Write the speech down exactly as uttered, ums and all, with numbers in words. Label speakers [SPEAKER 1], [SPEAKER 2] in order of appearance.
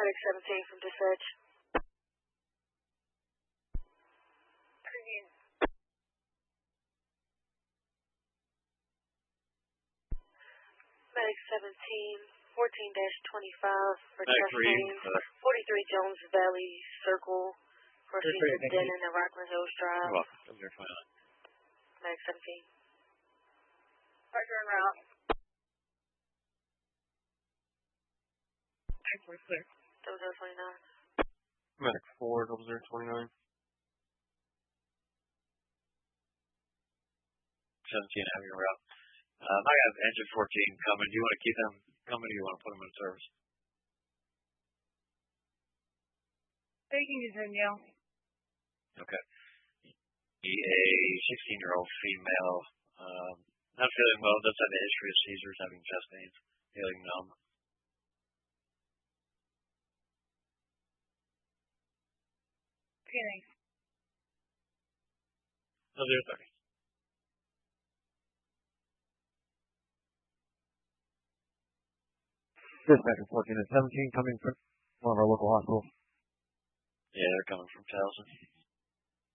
[SPEAKER 1] Medic seventeen from dispatch. Medic seventeen, fourteen dash twenty-five for
[SPEAKER 2] Medic
[SPEAKER 1] chest pain. forty-three Jones Valley Circle. Proceed to Denton and Rockland Hills Drive.
[SPEAKER 2] You're welcome. Come here, fine.
[SPEAKER 1] Medic seventeen. Roger en route. Double zero twenty-nine.
[SPEAKER 2] Medic four, double zero twenty-nine. seventeen, have your route. Um, I got engine fourteen coming. Do you want to keep them coming or do you want to put them in service?
[SPEAKER 3] Taking you, Danielle.
[SPEAKER 2] Okay. A sixteen-year-old female, um, not feeling well, does have a history of seizures, having chest pains, feeling numb.
[SPEAKER 3] Okay, thanks.
[SPEAKER 2] double zero thirty.
[SPEAKER 4] Dispatcher fourteen and seventeen coming from one of our local hospitals.
[SPEAKER 2] Yeah, they're coming from Towson.